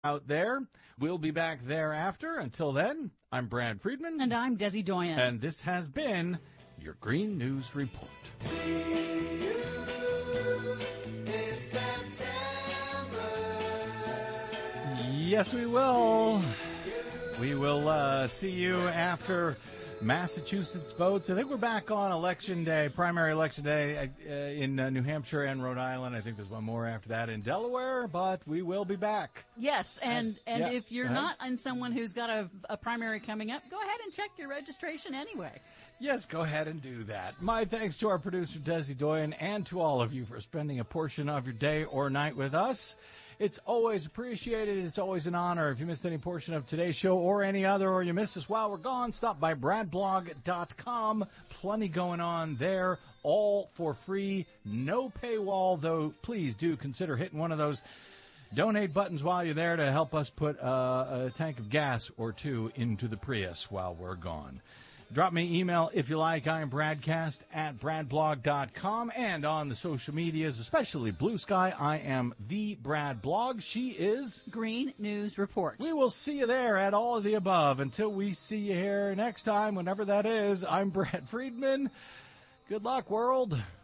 out there. We'll be back thereafter. Until then, I'm Brad Friedman. And I'm Desi Doyen. And this has been your Green News Report. See you in September. Yes, we will. We will see you after Massachusetts votes. I think we're back on Election Day, primary Election Day in New Hampshire and Rhode Island. I think there's one more after that in Delaware, but we will be back. Yes, and if you're not in someone who's got a primary coming up, go ahead and check your registration anyway. Yes, go ahead and do that. My thanks to our producer, Desi Doyen, and to all of you for spending a portion of your day or night with us. It's always appreciated. It's always an honor. If you missed any portion of today's show or any other, or you missed us while we're gone, stop by bradblog.com. Plenty going on there, all for free, no paywall, though please do consider hitting one of those donate buttons while you're there to help us put a tank of gas or two into the Prius while we're gone. Drop me an email if you like. I am bradcast@bradblog.com, and on the social medias, especially Blue Sky, I am the Brad Blog. She is Green News Report. We will see you there at all of the above. Until we see you here next time, whenever that is, I'm Brad Friedman. Good luck, world.